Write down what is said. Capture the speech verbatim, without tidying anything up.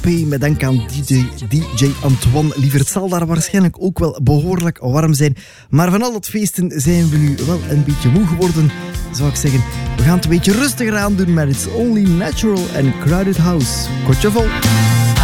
P met dank aan D J, D J Antoine Liever. Het zal daar waarschijnlijk ook wel behoorlijk warm zijn. Maar van al dat feesten zijn we nu wel een beetje moe geworden, zou ik zeggen. We gaan het een beetje rustiger aan doen, maar It's Only Natural and Crowded House. Kortje vol.